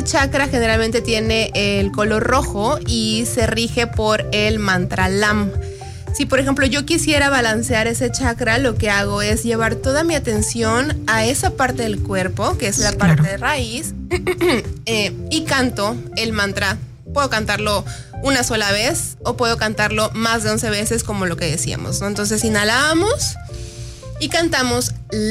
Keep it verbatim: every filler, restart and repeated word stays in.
ese chakra generalmente tiene el color rojo y se rige por el mantra Lam. Si, por ejemplo, yo quisiera balancear ese chakra, lo que hago es llevar toda mi atención a esa parte del cuerpo, que es la parte Claro. de raíz, eh, y canto el mantra. Puedo cantarlo una sola vez o puedo cantarlo más de once veces, como lo que decíamos, ¿no? Entonces inhalamos y cantamos